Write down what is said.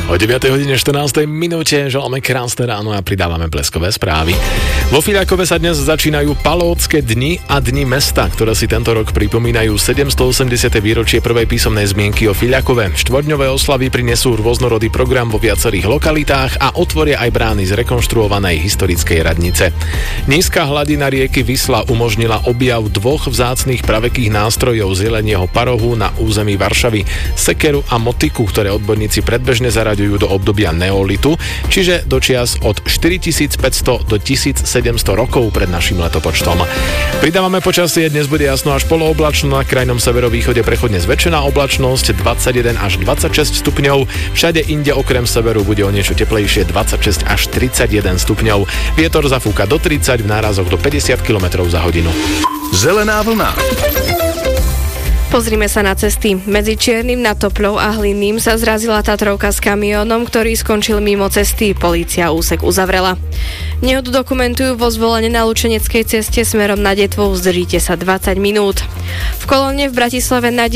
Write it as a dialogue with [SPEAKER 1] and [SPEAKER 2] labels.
[SPEAKER 1] O 9:14 želáme krásne ráno a pridávame bleskové správy. Vo Fiľakove sa dnes začínajú Palócke dni a dni mesta, ktoré si tento rok pripomínajú 780. výročie prvej písomnej zmienky o Fiľakove. Štvorňové oslavy prinesú rôznorodý program vo viacerých lokalitách a otvoria aj brány z rekonštruovanej historickej radnice. Nízka hladina rieky Visla umožnila objav dvoch vzácnych pravekých nástrojov z jelenieho parohu na území Varšavy, sekeru a motiku, ktoré odborníci predbežne zaraďujú do obdobia neolitu, čiže do čias od 4500 do 1700 rokov pred našim letopočtom. Pridávame počasie, dnes bude jasno až polooblačno, na krajnom severovýchode prechodne zväčšená oblačnosť 21 až 26 stupňov, všade inde okrem severu bude o niečo teplejšie 26 až 31 stupňov. Vietor zafúka do 30, v nárazoch do 50 km za hodinu.
[SPEAKER 2] Zelená vlna.
[SPEAKER 3] Pozrime sa na cesty. Medzi Čiernym nad Topľou a Hlinným sa zrazila Tatrovka s kamiónom, ktorý skončil mimo cesty. Polícia úsek uzavrela. Nehodu dokumentujú vo Zvolene na Lučeneckej ceste smerom na Detvu. Zdržíte sa 20 minút. V Kolóne v Bratislave na